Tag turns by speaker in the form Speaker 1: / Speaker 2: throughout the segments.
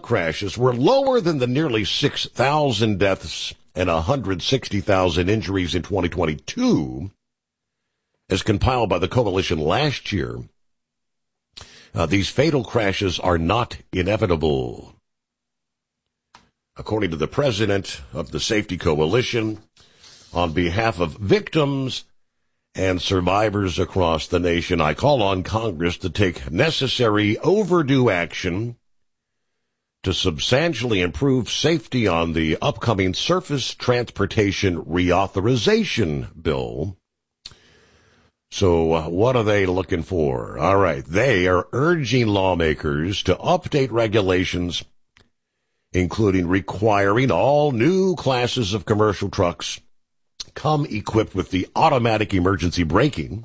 Speaker 1: crashes were lower than the nearly 6,000 deaths and 160,000 injuries in 2022, as compiled by the coalition last year, these fatal crashes are not inevitable. According to the president of the Safety Coalition, on behalf of victims and survivors across the nation, I call on Congress to take necessary overdue action to substantially improve safety on the upcoming Surface Transportation Reauthorization Bill. So what are they looking for? All right, they are urging lawmakers to update regulations, including requiring all new classes of commercial trucks come equipped with the automatic emergency braking.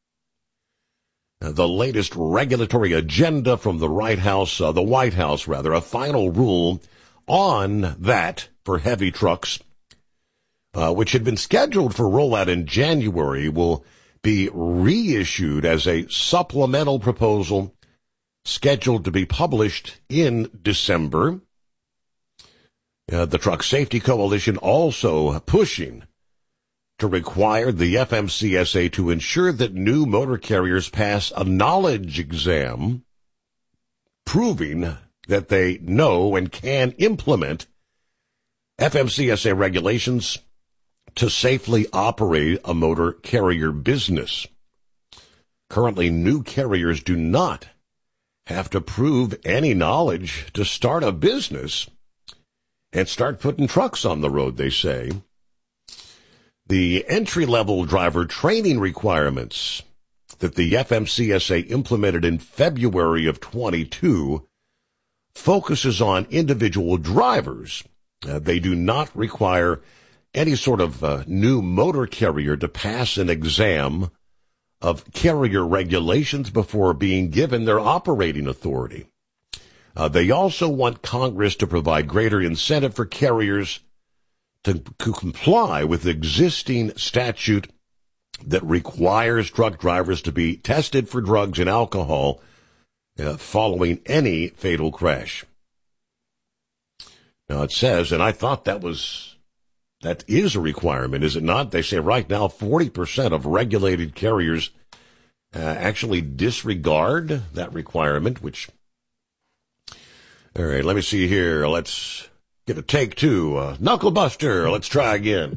Speaker 1: The latest regulatory agenda from the White House, a final rule on that for heavy trucks, which had been scheduled for rollout in January, will be reissued as a supplemental proposal scheduled to be published in December. The Truck Safety Coalition also pushing to require the FMCSA to ensure that new motor carriers pass a knowledge exam proving that they know and can implement FMCSA regulations to safely operate a motor carrier business. Currently, new carriers do not have to prove any knowledge to start a business and start putting trucks on the road, they say. The entry-level driver training requirements that the FMCSA implemented in February of 22 focuses on individual drivers. They do not require any sort of new motor carrier to pass an exam of carrier regulations before being given their operating authority. They also want Congress to provide greater incentive for carriers to comply with existing statute that requires truck drivers to be tested for drugs and alcohol following any fatal crash. Now it says, and I thought that is a requirement, is it not? They say right now 40% of regulated carriers actually disregard that requirement, which, all right, let me see here. Let's get a take two. Knuckle Buster, let's try again.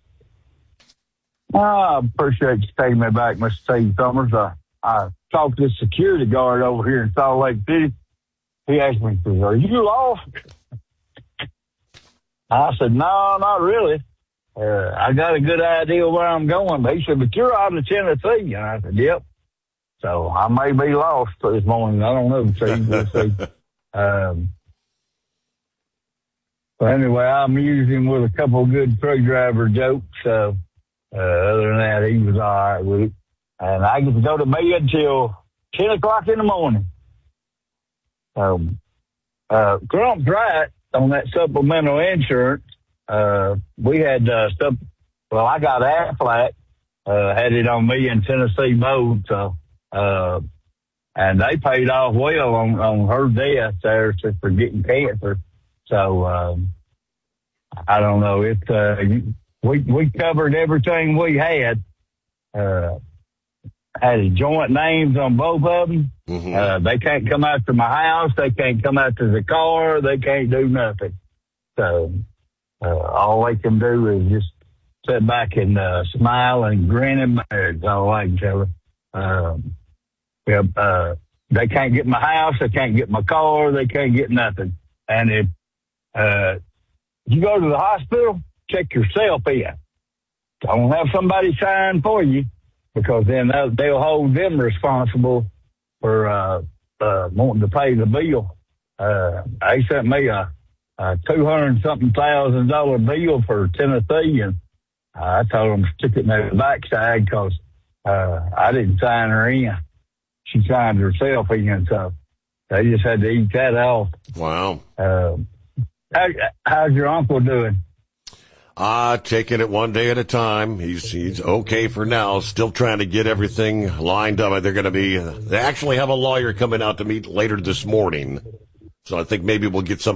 Speaker 2: I appreciate you taking me back, Mr. Steve Summers. I talked to the security guard over here in Salt Lake City. He asked me, "Are you lost?" I said, "No, not really. I got a good idea where I'm going." But he said, "But you're out of Tennessee." And I said, "Yep." So I may be lost this morning. I don't know, Steve. We'll see. But anyway, I amused him with a couple of good truck driver jokes. Other than that, he was all right with it. And I get to go to bed till 10 o'clock in the morning. Grump's right on that supplemental insurance. We had I got Aflac, had it on me in Tennessee both. So, and they paid off well on her death there for getting cancer. So, I don't know. We covered everything we had. Had joint names on both of them. Mm-hmm. They can't come out to my house. They can't come out to the car. They can't do nothing. So, all they can do is just sit back and smile and grin and bear. That's all I can tell them. They can't get my house. They can't get my car. They can't get nothing. And if you go to the hospital, check yourself in. Don't have somebody sign for you, because then they'll hold them responsible for wanting to pay the bill. They sent me a $200-something thousand bill for Tennessee, and I told them to stick it in their backside because I didn't sign her in. She signed herself in, so they just had to eat that off.
Speaker 1: Wow.
Speaker 2: How's your uncle doing?
Speaker 1: Taking it one day at a time. He's okay for now. Still trying to get everything lined up. They actually have a lawyer coming out to meet later this morning. So I think maybe we'll get some